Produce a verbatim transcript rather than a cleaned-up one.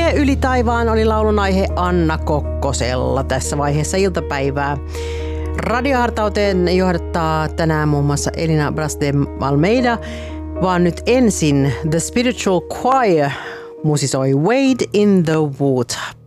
Tie yli taivaan oli laulun aihe Anna Kokkosella tässä vaiheessa iltapäivää. Radiohartauteen johdattaa tänään muun muassa Elina Bras de Almeida, vaan nyt ensin The Spiritual Choir musisoi Wade in the Water.